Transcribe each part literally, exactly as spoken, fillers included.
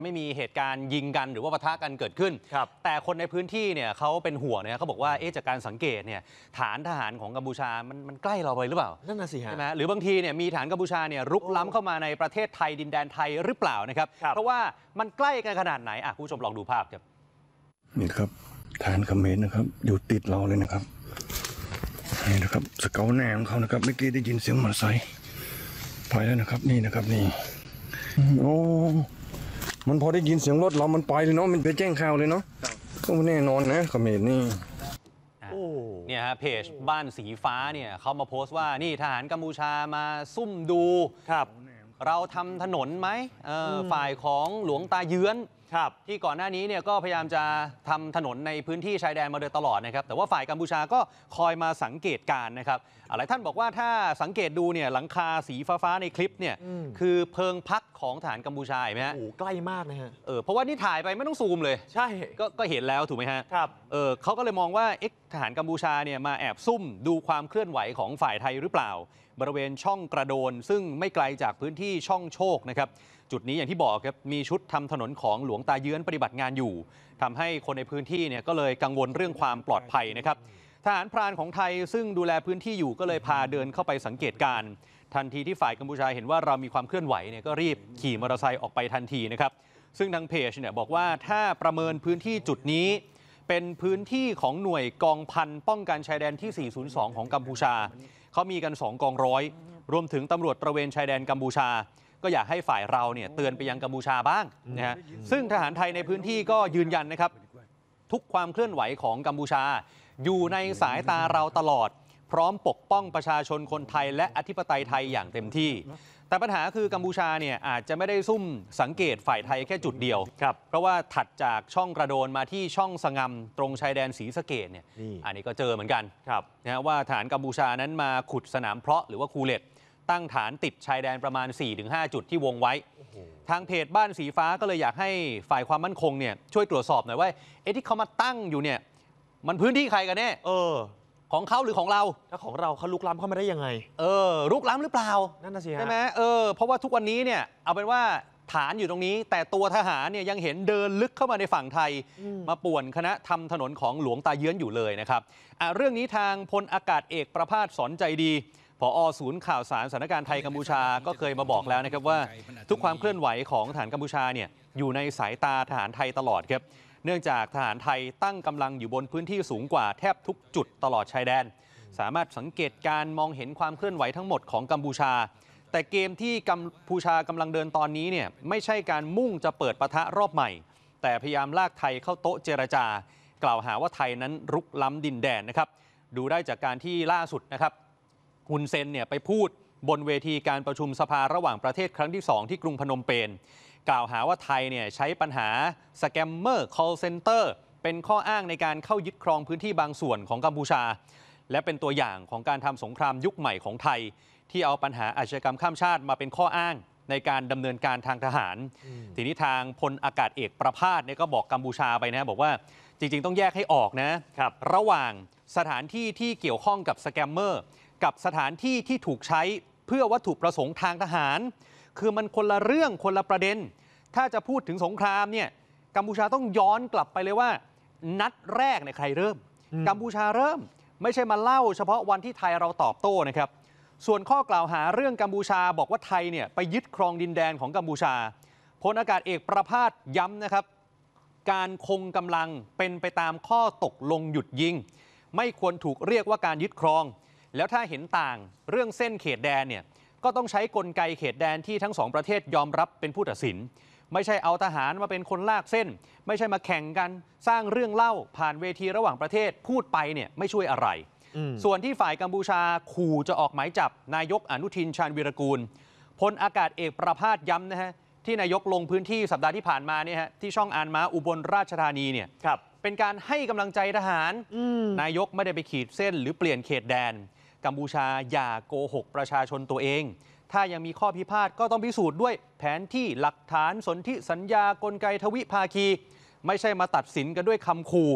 ไม่มีเหตุการณ์ยิงกันหรือว่าปะทะกันเกิดขึ้นแต่คนในพื้นที่เนี่ยเขาเป็นห่วงเนี่ยเขาบอกว่าเอ๊ะจากการสังเกตเนี่ยฐานทหารของกัมพูชามันมันใกล้เราไปหรือเปล่านั่นน่ะสิฮะใช่ไหมหรือบางทีเนี่ยมีฐานกัมพูชาเนี่ยรุกล้ำเข้ามาในประเทศไทยดินแดนไทยหรือเปล่านะครับเพราะว่ามันใกล้กันขนาดไหนอ่ะคุณผู้ชมลองดูภาพครับนี่ครับฐานเขมรนะครับอยู่ติดเราเลยนะครับนี่นะครับสเกลแนของเขานะครับเมื่อกี้ได้ยินเสียงมอเตอร์ไซค์ไปแล้วนะครับนี่นะครับนี่โอ้มันพอได้ยินเสียงรถเรามันไปเลยเนาะมันไปแจ้งข่าวเลยเนาะก็แน่นอนนะเขมรนี่เนี่ยฮะเพจบ้านสีฟ้าเนี่ยเขามาโพสต์ว่านี่ทหารกัมพูชามาซุ่มดูครับเราทำถนนไหมฝ่ายของหลวงตาเยื้อนที่ก่อนหน้านี้เนี่ยก็พยายามจะทำถนนในพื้นที่ชายแดนมาโดยตลอดนะครับแต่ว่าฝ่ายกัมพูชาก็คอยมาสังเกตการนะครับอะไรท่านบอกว่าถ้าสังเกตดูเนี่ยหลังคาสีฟ้าๆในคลิปเนี่ยคือเพิงพักของทหารกัมพูชาเห็นไหมฮะโอ้ใกล้มากนะฮะเออเพราะว่านี่ถ่ายไปไม่ต้องซูมเลยใช่ก็ก็เห็นแล้วถูกไหมฮะครับเออเขาก็เลยมองว่าเอ๊ะทหารกัมพูชาเนี่ยมาแอบซุ่มดูความเคลื่อนไหวของฝ่ายไทยหรือเปล่าบริเวณช่องกระโดนซึ่งไม่ไกลจากพื้นที่ช่องโชคนะครับจุดนี้อย่างที่บอกครับมีชุดทำถนนของหลวงตาเยื้อนปฏิบัติงานอยู่ทำให้คนในพื้นที่เนี่ยก็เลยกังวลเรื่องความปลอดภัยนะครับทหารพรานของไทยซึ่งดูแลพื้นที่อยู่ก็เลยพาเดินเข้าไปสังเกตการทันทีที่ฝ่ายกัมพูชาเห็นว่าเรามีความเคลื่อนไหวเนี่ยก็รีบขี่มอเตอร์ไซค์ออกไปทันทีนะครับซึ่งทางเพจเนี่ยบอกว่าถ้าประเมินพื้นที่จุดนี้เป็นพื้นที่ของหน่วยกองพันป้องกันชายแดนที่สี่ศูนย์สองของกัมพูชาเขามีกันสองกองร้อยรวมถึงตำรวจตระเวนชายแดนกัมพูชาก็อยากให้ฝ่ายเราเนี่ยเตือนไปยังกัมพูชาบ้างนะฮะซึ่งทหารไทยในพื้นที่ก็ยืนยันนะครับทุกความเคลื่อนไหวของกัมพูชาอยู่ในสายตาเราตลอดพร้อมปกป้องประชาชนคนไทยและอธิปไตยไทยอย่างเต็มที่แต่ปัญหาคือกัมพูชาเนี่ยอาจจะไม่ได้ซุ่มสังเกตฝ่ายไทยแค่จุดเดียวเพราะว่าถัดจากช่องกระโดนมาที่ช่องสงมตรงชายแดนศรีสะเกษเนี่ยอันนี้ก็เจอเหมือนกันนะว่าฐานกัมพูชานั้นมาขุดสนามเพาะหรือว่าคูเลตตั้งฐานติดชายแดนประมาณ สี่ถึงห้า จุดที่วงไว้ทางเพจบ้านสีฟ้าก็เลยอยากให้ฝ่ายความมั่นคงเนี่ยช่วยตรวจสอบหน่อยว่าเอ๊ะที่เขามาตั้งอยู่เนี่ยมันพื้นที่ใครกันแน่เออของเขาหรือของเราถ้าของเราเขาลุกล้ำเข้ามาได้ยังไงเออลุกล้ำหรือเปล่านั่นน่ะสิใช่ไหมเออเพราะว่าทุกวันนี้เนี่ยเอาเป็นว่าฐานอยู่ตรงนี้แต่ตัวทหารเนี่ยยังเห็นเดินลึกเข้ามาในฝั่งไทยมาป่วนคณะทำถนนของหลวงตาเยื้อนอยู่เลยนะครับอ่ะเรื่องนี้ทางพลอากาศเอกประภาสสอนใจดีผอ.ศูนย์ข่าวสารสถานการณ์ไทยกัมพูชาก็เคยมาบอกแล้วนะครับว่าทุกความเคลื่อนไหวของทหารกัมพูชาเนี่ยอยู่ในสายตาทหารไทยตลอดครับเนื่องจากทหารไทยตั้งกำลังอยู่บนพื้นที่สูงกว่าแทบทุกจุดตลอดชายแดนสามารถสังเกตการมองเห็นความเคลื่อนไหวทั้งหมดของกัมพูชาแต่เกมที่กัมพูชากำลังเดินตอนนี้เนี่ยไม่ใช่การมุ่งจะเปิดปะทะรอบใหม่แต่พยายามลากไทยเข้าโต๊ะเจรจากล่าวหาว่าไทยนั้นรุกล้ำดินแดนนะครับดูได้จากการที่ล่าสุดนะครับฮุนเซนเนี่ยไปพูดบนเวทีการประชุมสภาระหว่างประเทศครั้งที่สองที่กรุงพนมเปญกล่าวหาว่าไทยเนี่ยใช้ปัญหาสแกมเมอร์ call center เป็นข้ออ้างในการเข้ายึดครองพื้นที่บางส่วนของกัมพูชาและเป็นตัวอย่างของการทำสงครามยุคใหม่ของไทยที่เอาปัญหาอาชญากรรมข้ามชาติมาเป็นข้ออ้างในการดำเนินการทางทหารทีนี้ทางพลอากาศเอกประภาสเนี่ยก็บอกกัมพูชาไปนะบอกว่าจริงๆต้องแยกให้ออกนะครับระหว่างสถานที่ที่เกี่ยวข้องกับสแกมเมอร์กับสถานที่ที่ถูกใช้เพื่อวัตถุประสงค์ทางทหารคือมันคนละเรื่องคนละประเด็นถ้าจะพูดถึงสงครามเนี่ยกัมพูชาต้องย้อนกลับไปเลยว่านัดแรกเนี่ยใครเริ่มกัมพูชาเริ่มไม่ใช่มาเล่าเฉพาะวันที่ไทยเราตอบโต้นะครับส่วนข้อกล่าวหาเรื่องกัมพูชาบอกว่าไทยเนี่ยไปยึดครองดินแดนของกัมพูชาพลอากาศเอกประภาสย้ำนะครับการคงกำลังเป็นไปตามข้อตกลงหยุดยิงไม่ควรถูกเรียกว่าการยึดครองแล้วถ้าเห็นต่างเรื่องเส้นเขตแดนเนี่ยก็ต้องใช้กลไกเขตแดนที่ทั้งสองประเทศยอมรับเป็นผู้ตัดสินไม่ใช่เอาทหารมาเป็นคนลากเส้นไม่ใช่มาแข่งกันสร้างเรื่องเล่าผ่านเวทีระหว่างประเทศพูดไปเนี่ยไม่ช่วยอะไรส่วนที่ฝ่ายกัมพูชาขู่จะออกหมายจับนายกอนุทินชาญวีรกูลพลอากาศเอกประภาสย้ำนะฮะที่นายกลงพื้นที่สัปดาห์ที่ผ่านมาเนี่ยฮะที่ช่องอานม้าอุบลราชธานีเนี่ยเป็นการให้กำลังใจทหารนายกไม่ได้ไปขีดเส้นหรือเปลี่ยนเขตแดนกัมพูชาอย่าโกหกประชาชนตัวเองถ้ายังมีข้อพิพาทก็ต้องพิสูจน์ด้วยแผนที่หลักฐานสนธิสัญญากลไกทวิภาคีไม่ใช่มาตัดสินกันด้วยคำขู่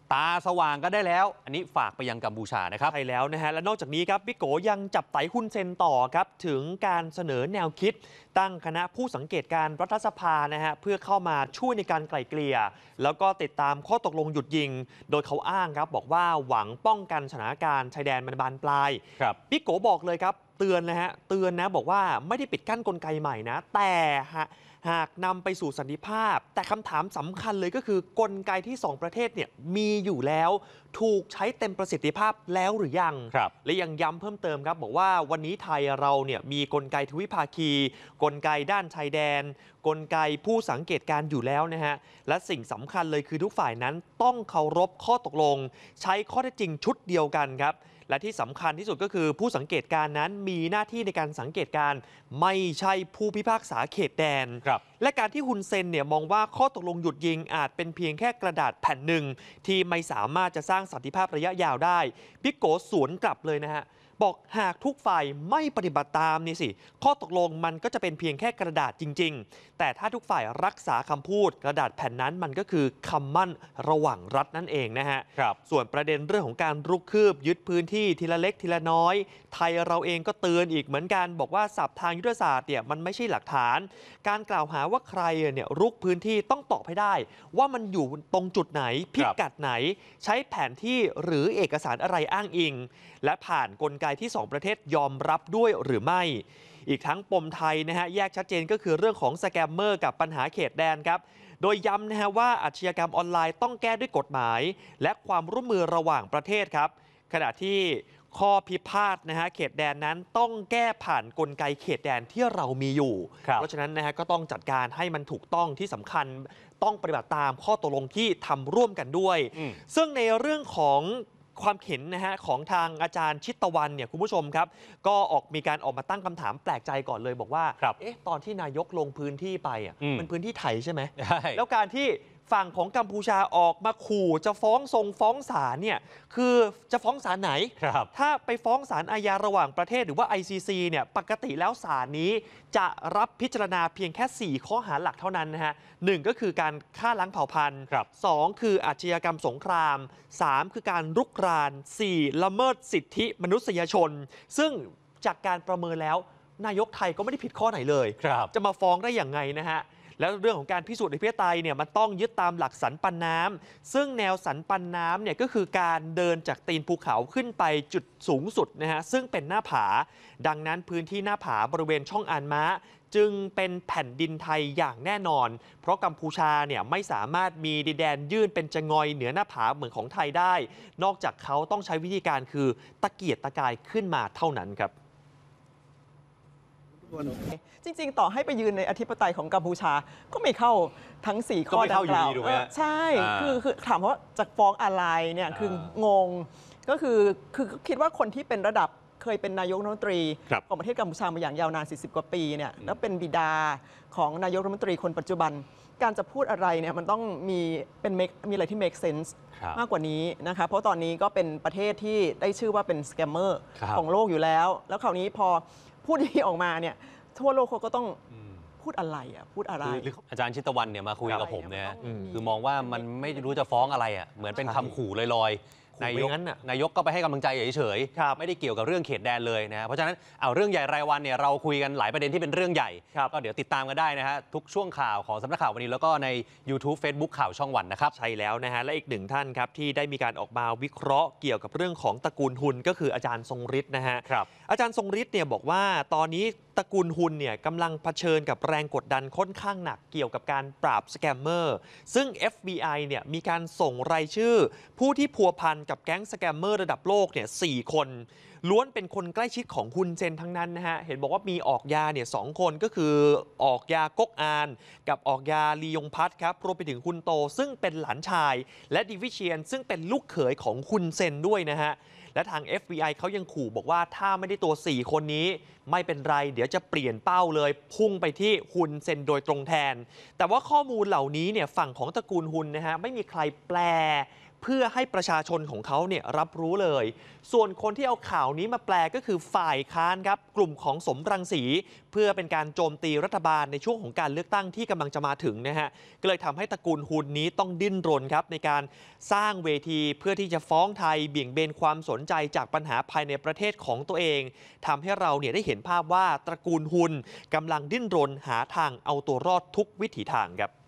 ตาสว่างก็ได้แล้วอันนี้ฝากไปยังกัมพูชานะครับใช่แล้วนะฮะและนอกจากนี้ครับบิ๊กโกยังจับไต่ฮุนเซนต่อครับถึงการเสนอแนวคิดตั้งคณะผู้สังเกตการรัฐสภานะฮะเพื่อเข้ามาช่วยในการไกล่เกลี่ยแล้วก็ติดตามข้อตกลงหยุดยิงโดยเขาอ้างครับบอกว่าหวังป้องกันสถานการณ์ชายแดนมันบานปลายครับบิ๊กโกบอกเลยครับเตือนนะฮะเตือนนะบอกว่าไม่ได้ปิดกั้นกลไกใหม่นะแต่ฮะหากนำไปสู่สันติภาพแต่คำถามสำคัญเลยก็คือกลไกที่สองประเทศเนี่ยมีอยู่แล้วถูกใช้เต็มประสิทธิภาพแล้วหรือยังและยังย้ำเพิ่มเติมครับบอกว่าวันนี้ไทยเราเนี่ยมีกลไกทวิภาคี กลไกด้านชายแดน กลไกผู้สังเกตการอยู่แล้วนะฮะและสิ่งสำคัญเลยคือทุกฝ่ายนั้นต้องเคารพข้อตกลงใช้ข้อเท็จจริงชุดเดียวกันครับและที่สำคัญที่สุดก็คือผู้สังเกตการนั้นมีหน้าที่ในการสังเกตการไม่ใช่ผู้พิพากษาเขตแดนและการที่ฮุนเซนเนี่ยมองว่าข้อตกลงหยุดยิงอาจเป็นเพียงแค่กระดาษแผ่นหนึ่งที่ไม่สามารถจะสร้างสันติภาพระยะยาวได้บิ๊กโกสวนกลับเลยนะฮะบอกหากทุกฝ่ายไม่ปฏิบัติตามนี่สิข้อตกลงมันก็จะเป็นเพียงแค่กระดาษจริงๆแต่ถ้าทุกฝ่ายรักษาคำพูดกระดาษแผ่นนั้นมันก็คือคำมั่นระหว่างรัฐนั่นเองนะฮะส่วนประเด็นเรื่องของการรุกคืบยึดพื้นที่ทีละเล็กทีละน้อยไทยเราเองก็เตือนอีกเหมือนกันบอกว่าศัพท์ทางยุทธศาสตร์เนี่ยมันไม่ใช่หลักฐานการกล่าวหาว่าใครเนี่ยรุกพื้นที่ต้องตอบให้ได้ว่ามันอยู่ตรงจุดไหนพิกัดไหนใช้แผนที่หรือเอกสารอะไรอ้างอิงและผ่านกลไกที่สองประเทศยอมรับด้วยหรือไม่อีกทั้งปมไทยนะฮะแยกชัดเจนก็คือเรื่องของสแกมเมอร์กับปัญหาเขตแดนครับโดยย้ำนะฮะว่าอาชญากรรมออนไลน์ต้องแก้ด้วยกฎหมายและความร่วมมือระหว่างประเทศครับขณะที่ข้อพิพาทนะฮะเขตแดนนั้นต้องแก้ผ่านกลไกเขตแดนที่เรามีอยู่เพราะฉะนั้นนะฮะก็ต้องจัดการให้มันถูกต้องที่สำคัญต้องปฏิบัติตามข้อตกลงที่ทำร่วมกันด้วยซึ่งในเรื่องของความเห็นนะฮะของทางอาจารย์ชิตตะวันเนี่ยคุณผู้ชมครับก็ออกมีการออกมาตั้งคำถามแปลกใจก่อนเลยบอกว่าเอ๊ะตอนที่นายกลงพื้นที่ไปอ่ะมันพื้นที่ไทยใช่ไหมแล้วการที่ฝั่งของกัมพูชาออกมาขู่จะฟ้องทรงฟ้องศาลเนี่ยคือจะฟ้องศาลไหนถ้าไปฟ้องศาลอาญาระหว่างประเทศหรือว่า ไอ ซี ซี เนี่ยปกติแล้วศาลนี้จะรับพิจารณาเพียงแค่สี่ข้อหาหลักเท่านั้นนะฮะหนึ่งก็คือการฆ่าล้างเผ่าพันธุ์สองคืออาชญากรรมสงครามสามคือการรุกรานสี่ละเมิดสิทธิมนุษยชนซึ่งจากการประเมินแล้วนายกไทยก็ไม่ได้ผิดข้อไหนเลยจะมาฟ้องได้อย่างไงนะฮะแล้วเรื่องของการพิสูจน์อธิปไตยเนี่ยมันต้องยึดตามหลักสันปันน้ำซึ่งแนวสันปันน้ำเนี่ยก็คือการเดินจากตีนภูเขาขึ้นไปจุดสูงสุดนะฮะซึ่งเป็นหน้าผาดังนั้นพื้นที่หน้าผาบริเวณช่องอานม้าจึงเป็นแผ่นดินไทยอย่างแน่นอนเพราะกัมพูชาเนี่ยไม่สามารถมีดินแดนยื่นเป็นจะงอยเหนือหน้าผาเหมือนของไทยได้นอกจากเขาต้องใช้วิธีการคือตะเกียกตะกายขึ้นมาเท่านั้นครับจริงๆต่อให้ไปยืนในอธิปไตยของกัมพูชาก็ไม่เข้าทั้งสี่ข้อดังกล่าวใช่คือคือถามว่าจะฟ้องอะไรเนี่ยคืองงก็คือคือคิดว่าคนที่เป็นระดับเคยเป็นนายกรัฐมนตรีของประเทศกัมพูชามาอย่างยาวนานสี่สิบกว่าปีเนี่ยแล้วเป็นบิดาของนายกรัฐมนตรีคนปัจจุบันการจะพูดอะไรเนี่ยมันต้องมีเป็นมีอะไรที่ make sense มากกว่านี้นะคะเพราะตอนนี้ก็เป็นประเทศที่ได้ชื่อว่าเป็นสแกมเมอร์ของโลกอยู่แล้วแล้วคราวนี้พอพูดอย่างนี้ออกมาเนี่ยทั่วโลกเขาก็ต้องพูดอะไรอ่ะพูดอะไรอาจารย์ชิตตะวันเนี่ยมาคุยกับผมเนี่ยคือมองว่ามันไม่รู้จะฟ้องอะไรอ่ะเหมือนเป็นคำขู่ลอยๆนายกนายกก็ไปให้กำลังใจเฉยๆไม่ได้เกี่ยวกับเรื่องเขตแดนเลยนะเพราะฉะนั้นเอาเรื่องใหญ่รายวันเนี่ยเราคุยกันหลายประเด็นที่เป็นเรื่องใหญ่ก็เดี๋ยวติดตามกันได้นะฮะทุกช่วงข่าวของสำนักข่าววันนี้แล้วก็ใน YouTube Facebook ข่าวช่องวันนะครับใช่แล้วนะฮะและอีกหนึ่งท่านครับที่ได้มีการออกมาวิเคราะห์เกี่ยวกับเรื่องของตระกูลฮุนก็คืออาจารย์ทรงฤทธิ์นะฮะอาจารย์ทรงฤทธิ์เนี่ยบอกว่าตอนนี้ตระกูลฮุนเนี่ยกำลังเผชิญกับแรงกดดันค่อนข้างหนักเกี่ยวกับการปราบสแกมเมอร์ซึ่ง เอฟ บี ไอ เนี่ยมีการส่งรายชื่อผู้ที่พัวพันกับแก๊งสแกมเมอร์ระดับโลกเนี่ยสี่คนล้วนเป็นคนใกล้ชิดของฮุนเซนทั้งนั้นนะฮะเห็นบอกว่ามีออกยาเนี่ยสองคนก็คือออกยาก๊กอานกับออกยาลียงพัทครับรวมไปถึงฮุนโตซึ่งเป็นหลานชายและดิวิเชียนซึ่งเป็นลูกเขยของฮุนเซนด้วยนะฮะและทาง เอฟ บี ไอ เขายังขู่บอกว่าถ้าไม่ได้ตัวสี่คนนี้ไม่เป็นไรเดี๋ยวจะเปลี่ยนเป้าเลยพุ่งไปที่ฮุนเซนโดยตรงแทนแต่ว่าข้อมูลเหล่านี้เนี่ยฝั่งของตระกูลฮุนนะฮะไม่มีใครแปลเพื่อให้ประชาชนของเขาเนี่ยรับรู้เลย ส่วนคนที่เอาข่าวนี้มาแปลก็คือฝ่ายค้านครับกลุ่มของสมรังสีเพื่อเป็นการโจมตีรัฐบาลในช่วงของการเลือกตั้งที่กำลังจะมาถึงนะฮะก็เลยทำให้ตระกูลฮุนนี้ต้องดิ้นรนครับในการสร้างเวทีเพื่อที่จะฟ้องไทยเบี่ยงเบนความสนใจจากปัญหาภายในประเทศของตัวเองทำให้เราเนี่ยได้เห็นภาพว่าตระกูลฮุนกำลังดิ้นรนหาทางเอาตัวรอดทุกวิถีทางครับ